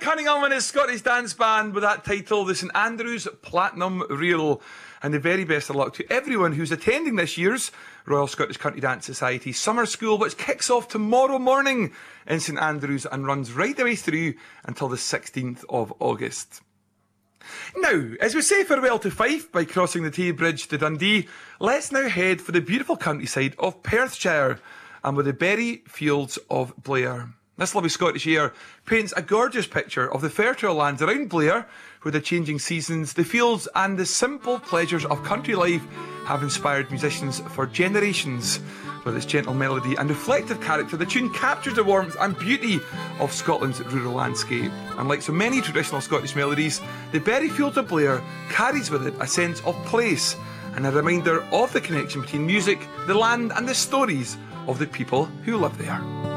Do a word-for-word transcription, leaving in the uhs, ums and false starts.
Cunningham and his Scottish dance band with that title, the St Andrews Platinum Reel. And the very best of luck to everyone who's attending this year's Royal Scottish Country Dance Society Summer School, which kicks off tomorrow morning in St Andrews and runs right the way through until the sixteenth of August. Now, as we say farewell to Fife by crossing the Tay Bridge to Dundee, let's now head for the beautiful countryside of Perthshire and with the berry fields of Blair. This lovely Scottish air paints a gorgeous picture of the fertile lands around Blair, where the changing seasons, the fields and the simple pleasures of country life have inspired musicians for generations. With its gentle melody and reflective character, the tune captures the warmth and beauty of Scotland's rural landscape. And like so many traditional Scottish melodies, the berry fields of Blair carries with it a sense of place and a reminder of the connection between music, the land and the stories of the people who live there.